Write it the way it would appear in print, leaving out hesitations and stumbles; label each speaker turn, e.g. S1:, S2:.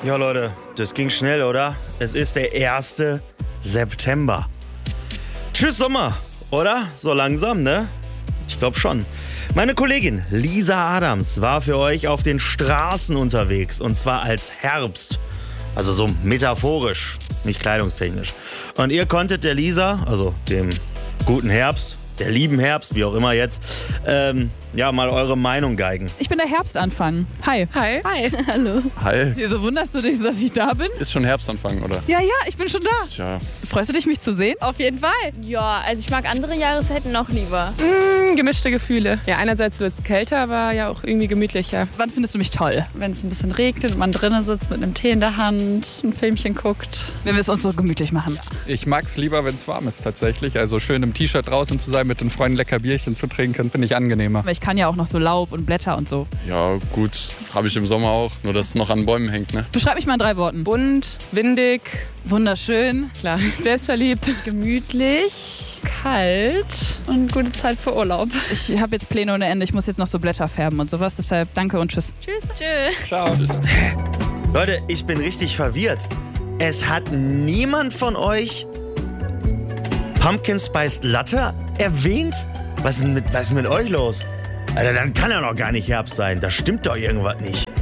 S1: Ja, Leute, das ging schnell, oder? Es ist der 1. September. Tschüss Sommer, oder? So langsam, ne? Ich glaube schon. Meine Kollegin Lisa Adams war für euch auf den Straßen unterwegs. Und zwar als Herbst. Also so metaphorisch, nicht kleidungstechnisch. Und ihr konntet der Lisa, also dem guten Herbst, der lieben Herbst, wie auch immer jetzt, mal eure Meinung geigen.
S2: Ich bin der Herbstanfang. Hi.
S3: Hi.
S2: Hi. Hallo.
S4: Hi.
S2: Wieso wunderst du dich, dass ich da bin?
S4: Ist schon Herbstanfang, oder?
S2: Ja, ich bin schon da.
S4: Tja.
S2: Freust du dich, mich zu sehen?
S3: Auf jeden Fall.
S5: Ja, also ich mag andere Jahreszeiten noch lieber.
S3: Gemischte Gefühle. Ja, einerseits wird es kälter, aber ja auch irgendwie gemütlicher.
S2: Wann findest du mich toll?
S6: Wenn es ein bisschen regnet und man drinnen sitzt mit einem Tee in der Hand, ein Filmchen guckt.
S2: Wenn wir es uns so gemütlich machen.
S4: Ich mag's lieber, wenn es warm ist tatsächlich. Also schön im T-Shirt draußen zu sein, mit den Freunden lecker Bierchen zu trinken, finde ich angenehmer.
S2: Aber ich kann ja auch noch so Laub und Blätter und so.
S4: Ja, gut. Habe ich im Sommer auch. Nur, dass es noch an Bäumen hängt, ne?
S2: Beschreib mich mal in 3 Worten.
S3: Bunt, windig,
S2: Wunderschön.
S3: klar, selbstverliebt.
S6: Gemütlich, kalt und gute Zeit für Urlaub.
S2: Ich habe jetzt Pläne ohne Ende. Ich muss jetzt noch so Blätter färben und sowas. Deshalb danke und tschüss.
S5: Tschüss.
S4: Ciao. Tschüss.
S1: Leute, ich bin richtig verwirrt. Es hat niemand von euch Pumpkin Spice Latte erwähnt? Was ist mit euch los? Alter, dann kann ja noch gar nicht Herbst sein. Da stimmt doch irgendwas nicht.